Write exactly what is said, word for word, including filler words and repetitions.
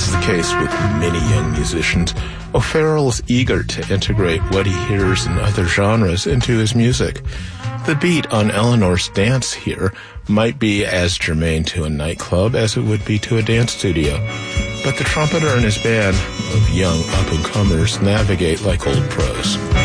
As is the case with many young musicians, O'Farrell is eager to integrate what he hears in other genres into his music. The beat on Eleanor's Dance here might be as germane to a nightclub as it would be to a dance studio, but the trumpeter and his band of young up-and-comers navigate like old pros.